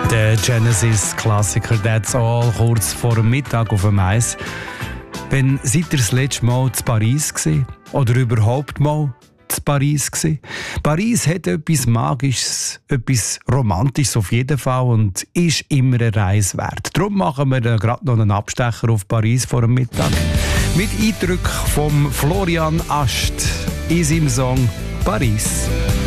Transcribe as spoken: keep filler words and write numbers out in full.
Der Genesis-Klassiker «That's All» kurz vor dem Mittag auf dem Eis. Wenn seid ihr das letzte Mal zu Paris gewesen? Oder überhaupt mal zu Paris gewesen? Paris hat etwas Magisches, etwas Romantisches auf jeden Fall und ist immer eine Reise wert. Darum machen wir gerade noch einen Abstecher auf Paris vor dem Mittag. Mit Eindrücken von Florian Ascht in seinem Song «Paris».